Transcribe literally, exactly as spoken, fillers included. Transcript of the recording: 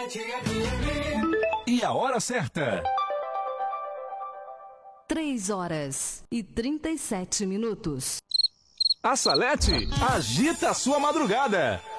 Salete F M. E a hora certa. Três horas e trinta e sete minutos. A Salete agita a sua madrugada.